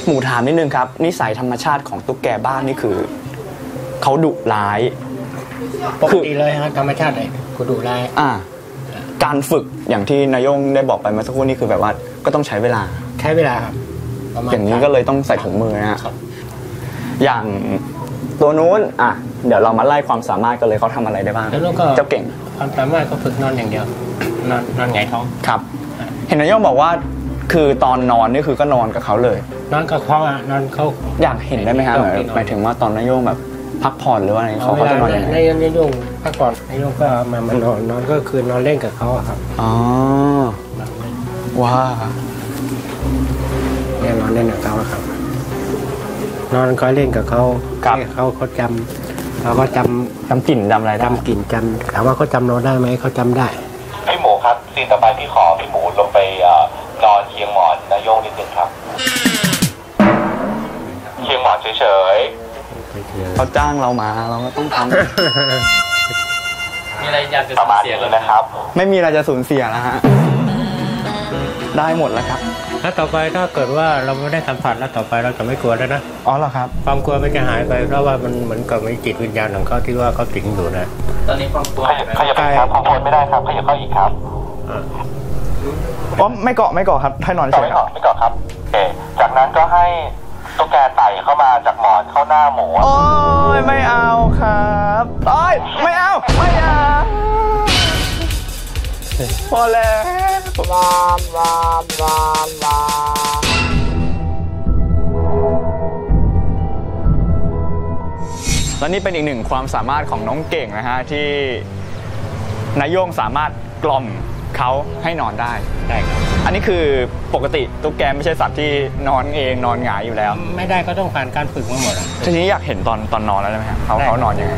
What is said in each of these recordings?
หมูถามนิดนึงครับนิสัยธรรมชาติของตุ๊กแกบ้านนี่คือเขาดุร้ายปกติเลยฮะธรรมชาติเลยกูดุร้ายการฝึกอย่างที่นายงได้บอกไปเมื่อสักครู่นี่คือแบบว่าก็ต้องใช้เวลาครับอย่างนี้ก็เลยต้องใส่ถุงมือนะฮะอย่างตัวนู้นเดี๋ยวเรามาไล่ความสามารถกันเลยเขาทำอะไรได้บ้างเจ้าเก่งความสามารถก็ฝึกนอนอย่างเดียวนอนหงายท้องครับเห็นนายงบอกว่าคือตอนนอนนี่คือก็นอนกับเขาเลยนอนกับเขานอนเขาอยากเห็นได้ไหมฮะหมายถึงว่าตอนนายงแบบพักผ่อนหรือว่าอะไรเขาจะนอนยังไงนายงพักผ่อนนายงก็มานอนก็คือนอนเล่นกับเขาครับอ๋อว้าเนี่ยนอนเล่นกับเขาครับนอนก็เล่นกับเขาเขาจำเขาก็จำกลิ่นจำอะไรจำกลิ่นจำถามว่าเขาจำเราได้ไหมเขาจำได้พี่หมูครับซีนต่อไปพี่ขอพี่หมูลงไปนอนเคียงหมอนนายงนิดนึงครับเคียงหมอนเฉยๆเขาจ้างเรามาเราก็ต้องทำมีอะไรอยากจะสูญเสียเลยนะครับไม่มีอะไรจะสูญเสียแล้วฮะได้หมดแล้วครับแล้วต่อไปถ้าเกิดว่าเราไม่ได้สัมผัสแล้วต่อไปเราจะไม่กลัวแล้วนะอ๋อเหรอครับความกลัวมันจะหายไปเพราะว่ามันเหมือนกับมีจิตวิญญาณของเขาที่ว่าเขาสิงอยู่นะตอนนี้ความกลัวขยับไปครับความกลัวไม่ได้ครับขยับเข้าอีกครับอ๋อไม่เกาะครับให้นอนเฉยไม่เกาะครับโอเคจากนั้นก็ให้ตุ๊กแกไต่เข้ามาจากหมอนเข้าหน้าหมูโอ้ยไม่เอาครับโอ้ยไม่เอาพอแล้วและนี่เป็นอีกหนึ่งความสามารถของน้องเก่งนะฮะที่นายโย่งสามารถกล่อมเขาให้นอนได้ครับอันนี้คือปกติตุ๊กแกไม่ใช่สัตว์ที่นอนเองนอนหงายอยู่แล้วไม่ได้ก็ต้องผ่านการฝึกมาหมดทีนี้อยากเห็นตอนนอนแล้วได้ไหมครับเขานอนยังไง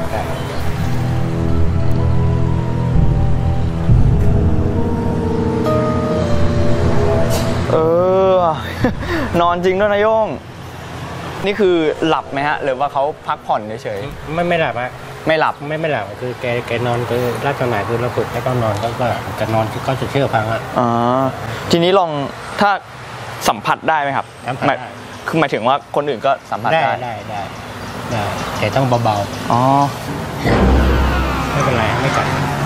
นอนจริงด้วยนายโย่งนี่คือหลับไหมฮะหรือว่าเขาพักผ่อนเฉยๆไม่หลับฮะไม่หลับคือแกนอนคือลักษณะคือเราฝึกให้เขานอนเขาก็จะนอนที่เขาจะเชื่อฟังอ่ะทีนี้ลองถ้าสัมผัสได้ไหมครับคือหมายถึงว่าคนอื่นก็สัมผัสได้แต่ต้องเบาๆอ๋อไม่เป็นไรไม่กัด